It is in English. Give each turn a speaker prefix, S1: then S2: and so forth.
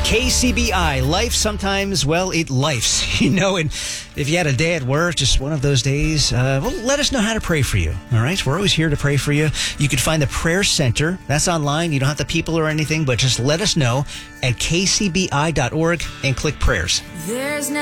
S1: KCBI, life sometimes, well, it lifes, and if you had a day at work, just one of those days, let us know how to pray for you, all right? We're always here to pray for you. You can find the Prayer Center. That's online. You don't have the people or anything, but just let us know at kcbi.org and click prayers.
S2: There's